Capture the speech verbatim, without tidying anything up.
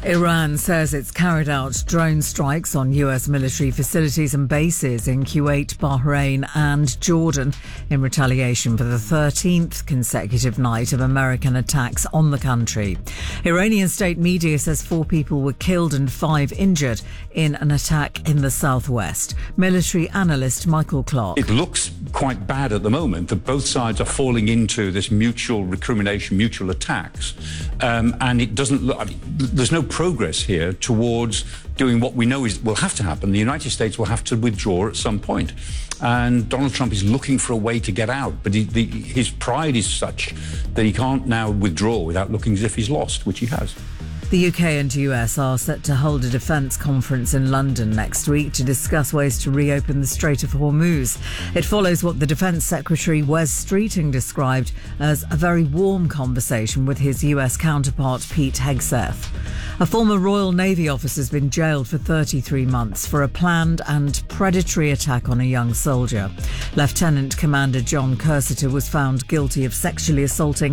Iran says it's carried out drone strikes on U S military facilities and bases in Kuwait, Bahrain and Jordan in retaliation for the thirteenth consecutive night of American attacks on the country. Iranian state media says four people were killed and five injured in an attack in the southwest. Military analyst Michael Clark. It looks quite bad at the moment that both sides are falling into this mutual recrimination, mutual attacks, um, and it doesn't look, I mean, there's no progress here towards doing what we know is will have to happen. The United States will have to withdraw at some point, and Donald Trump is looking for a way to get out, but he, the, his pride is such that he can't now withdraw without looking as if he's lost, which he has. The U K and U S are set to hold a defence conference in London next week to discuss ways to reopen the Strait of Hormuz. It follows what the Defence Secretary Wes Streeting described as a very warm conversation with his U S counterpart Pete Hegseth. A former Royal Navy officer has been jailed for thirty-three months for a planned and predatory attack on a young soldier. Lieutenant Commander John Cursiter was found guilty of sexually assaulting